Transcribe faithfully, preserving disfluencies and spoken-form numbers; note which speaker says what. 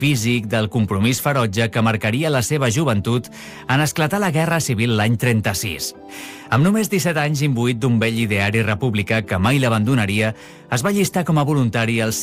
Speaker 1: físic, del compromís ferotge que marcaria la seva joventut en esclatar la Guerra Civil l'any trenta-sis. Amb només disset anys, imbuït d'un vell ideari republicà que mai l'abandonaria, es va allistar com a voluntari al